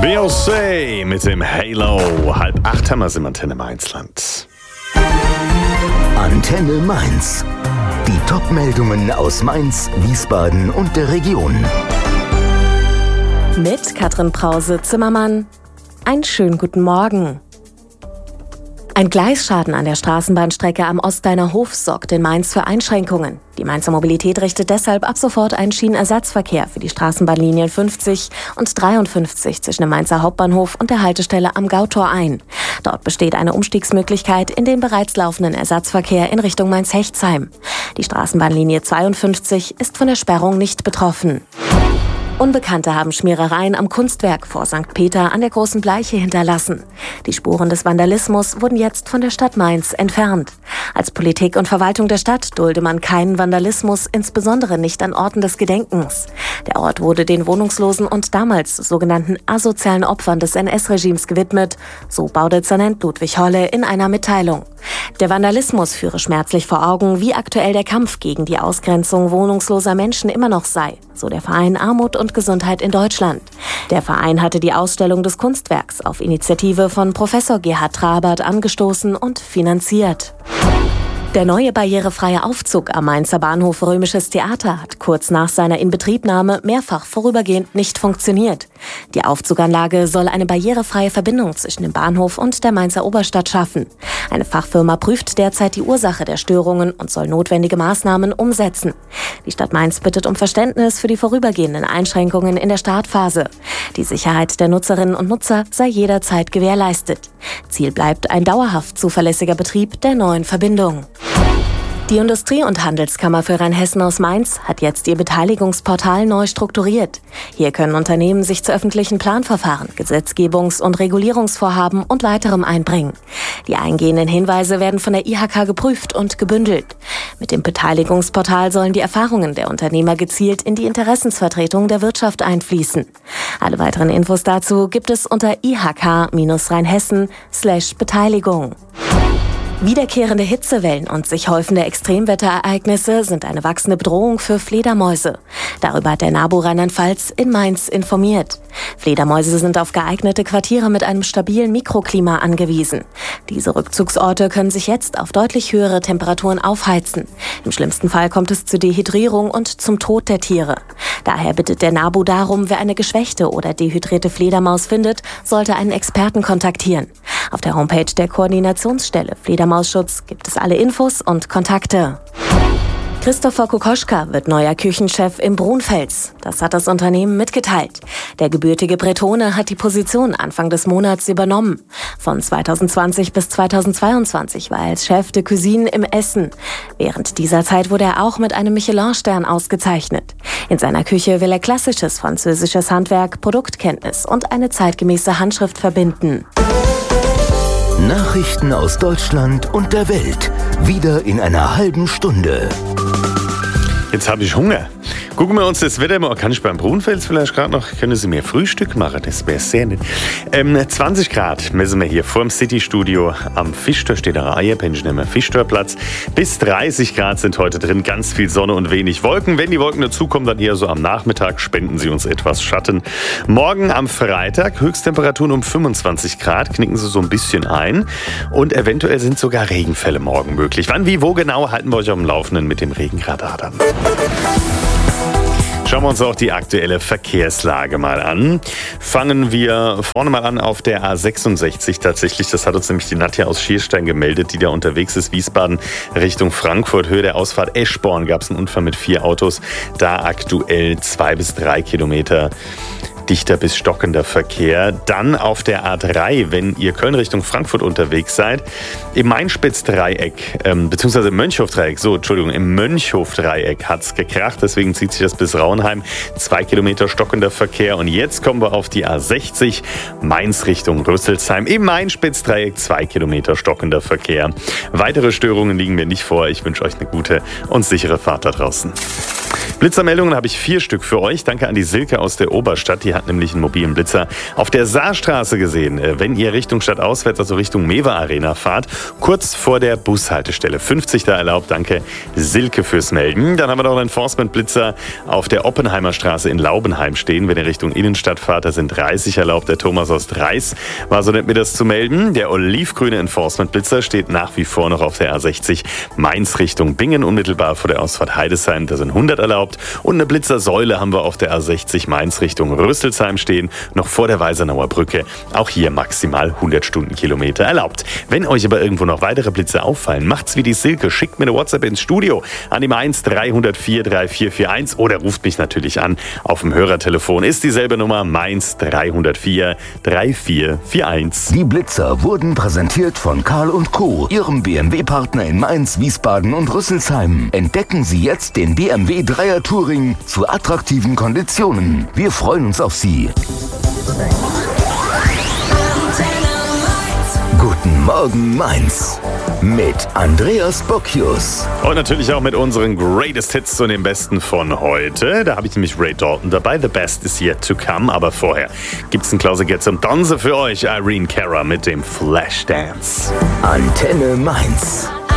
Beyoncé mit dem Halo. 7:30 haben wir im Antenne Mainzland. Antenne Mainz. Die Top-Meldungen aus Mainz, Wiesbaden und der Region. Mit Katrin Brause-Zimmermann. Einen schönen guten Morgen. Ein Gleisschaden an der Straßenbahnstrecke am Ostdeiner Hof sorgt in Mainz für Einschränkungen. Die Mainzer Mobilität richtet deshalb ab sofort einen Schienenersatzverkehr für die Straßenbahnlinien 50 und 53 zwischen dem Mainzer Hauptbahnhof und der Haltestelle am Gautor ein. Dort besteht eine Umstiegsmöglichkeit in den bereits laufenden Ersatzverkehr in Richtung Mainz-Hechtsheim. Die Straßenbahnlinie 52 ist von der Sperrung nicht betroffen. Unbekannte haben Schmierereien am Kunstwerk vor St. Peter an der Großen Bleiche hinterlassen. Die Spuren des Vandalismus wurden jetzt von der Stadt Mainz entfernt. Als Politik und Verwaltung der Stadt dulde man keinen Vandalismus, insbesondere nicht an Orten des Gedenkens. Der Ort wurde den wohnungslosen und damals sogenannten asozialen Opfern des NS-Regimes gewidmet, so Baudezernent Ludwig Holle in einer Mitteilung. Der Vandalismus führe schmerzlich vor Augen, wie aktuell der Kampf gegen die Ausgrenzung wohnungsloser Menschen immer noch sei, so der Verein Armut und Gesundheit in Deutschland. Der Verein hatte die Ausstellung des Kunstwerks auf Initiative von Professor Gerhard Trabert angestoßen und finanziert. Der neue barrierefreie Aufzug am Mainzer Bahnhof Römisches Theater hat kurz nach seiner Inbetriebnahme mehrfach vorübergehend nicht funktioniert. Die Aufzuganlage soll eine barrierefreie Verbindung zwischen dem Bahnhof und der Mainzer Oberstadt schaffen. Eine Fachfirma prüft derzeit die Ursache der Störungen und soll notwendige Maßnahmen umsetzen. Die Stadt Mainz bittet um Verständnis für die vorübergehenden Einschränkungen in der Startphase. Die Sicherheit der Nutzerinnen und Nutzer sei jederzeit gewährleistet. Ziel bleibt ein dauerhaft zuverlässiger Betrieb der neuen Verbindung. Die Industrie- und Handelskammer für Rheinhessen aus Mainz hat jetzt ihr Beteiligungsportal neu strukturiert. Hier können Unternehmen sich zu öffentlichen Planverfahren, Gesetzgebungs- und Regulierungsvorhaben und weiterem einbringen. Die eingehenden Hinweise werden von der IHK geprüft und gebündelt. Mit dem Beteiligungsportal sollen die Erfahrungen der Unternehmer gezielt in die Interessensvertretung der Wirtschaft einfließen. Alle weiteren Infos dazu gibt es unter ihk-rheinhessen/Beteiligung. Wiederkehrende Hitzewellen und sich häufende Extremwetterereignisse sind eine wachsende Bedrohung für Fledermäuse. Darüber hat der NABU Rheinland-Pfalz in Mainz informiert. Fledermäuse sind auf geeignete Quartiere mit einem stabilen Mikroklima angewiesen. Diese Rückzugsorte können sich jetzt auf deutlich höhere Temperaturen aufheizen. Im schlimmsten Fall kommt es zur Dehydrierung und zum Tod der Tiere. Daher bittet der NABU darum, wer eine geschwächte oder dehydrierte Fledermaus findet, sollte einen Experten kontaktieren. Auf der Homepage der Koordinationsstelle Fledermausschutz gibt es alle Infos und Kontakte. Christopher Kokoschka wird neuer Küchenchef im Brunfels. Das hat das Unternehmen mitgeteilt. Der gebürtige Bretone hat die Position Anfang des Monats übernommen. Von 2020 bis 2022 war er als Chef de Cuisine im Essen. Während dieser Zeit wurde er auch mit einem Michelin-Stern ausgezeichnet. In seiner Küche will er klassisches französisches Handwerk, Produktkenntnis und eine zeitgemäße Handschrift verbinden. Nachrichten aus Deutschland und der Welt. Wieder in einer halben Stunde. Jetzt habe ich Hunger. Gucken wir uns das Wetter mal. Kann ich beim Brunfels vielleicht gerade noch, können Sie mir Frühstück machen? Das wäre sehr nett. 20 Grad messen wir hier vor dem City-Studio am Fischtor, steht der Eierpension am Fischtorplatz. Bis 30 Grad sind heute drin, ganz viel Sonne und wenig Wolken. Wenn die Wolken dazukommen, dann eher so am Nachmittag, spenden sie uns etwas Schatten. Morgen am Freitag Höchsttemperaturen um 25 Grad, knicken sie so ein bisschen ein. Und eventuell sind sogar Regenfälle morgen möglich. Wann, wie, wo genau, halten wir euch auf dem Laufenden mit dem Regenradar dann. Schauen wir uns auch die aktuelle Verkehrslage mal an. Fangen wir vorne mal an auf der A66 tatsächlich. Das hat uns nämlich die Nadja aus Schierstein gemeldet, die da unterwegs ist. Wiesbaden Richtung Frankfurt. Höhe der Ausfahrt Eschborn gab es einen Unfall mit 4 Autos. Da aktuell 2 bis 3 Kilometer dichter bis stockender Verkehr. Dann auf der A3, wenn ihr Köln Richtung Frankfurt unterwegs seid, im Main-Spitz-Dreieck, beziehungsweise im Mönchhof-Dreieck, im Mönchhof-Dreieck hat es gekracht, deswegen zieht sich das bis Raunheim. 2 Kilometer stockender Verkehr. Und jetzt kommen wir auf die A60, Mainz Richtung Rüsselsheim. Im Main-Spitz-Dreieck 2 Kilometer stockender Verkehr. Weitere Störungen liegen mir nicht vor. Ich wünsche euch eine gute und sichere Fahrt da draußen. Blitzermeldungen habe ich 4 Stück für euch. Danke an die Silke aus der Oberstadt. Die hat nämlich einen mobilen Blitzer auf der Saarstraße gesehen. Wenn ihr Richtung Stadtauswärts, also Richtung Mewe Arena fahrt, kurz vor der Bushaltestelle. 50 da erlaubt. Danke Silke fürs Melden. Dann haben wir noch einen Enforcement-Blitzer auf der Oppenheimer Straße in Laubenheim stehen. Wenn ihr Richtung Innenstadt fahrt, da sind 30 erlaubt. Der Thomas aus Dreis war so nett, mir das zu melden. Der olivgrüne Enforcement-Blitzer steht nach wie vor noch auf der A60 Mainz Richtung Bingen, unmittelbar vor der Ausfahrt Heidesheim. Da sind 100 erlaubt. Und eine Blitzersäule haben wir auf der A60 Mainz Richtung Rüsselsheim stehen, noch vor der Weisenauer Brücke. Auch hier maximal 100 Stundenkilometer erlaubt. Wenn euch aber irgendwo noch weitere Blitze auffallen, macht's wie die Silke, schickt mir eine WhatsApp ins Studio an die 1 304 3441 oder ruft mich natürlich an. Auf dem Hörertelefon ist dieselbe Nummer, Mainz 304 3441. Die Blitzer wurden präsentiert von Karl & Co., Ihrem BMW-Partner in Mainz, Wiesbaden und Rüsselsheim. Entdecken Sie jetzt den BMW 3er Touring zu attraktiven Konditionen. Wir freuen uns auf Sie. Guten Morgen Mainz mit Andreas Bocchius. Und natürlich auch mit unseren Greatest Hits zu den Besten von heute. Da habe ich nämlich Ray Dalton dabei. The Best is yet to come. Aber vorher gibt's einen Klausiger zum Danse für euch. Irene Cara mit dem Flashdance. Antenne Mainz.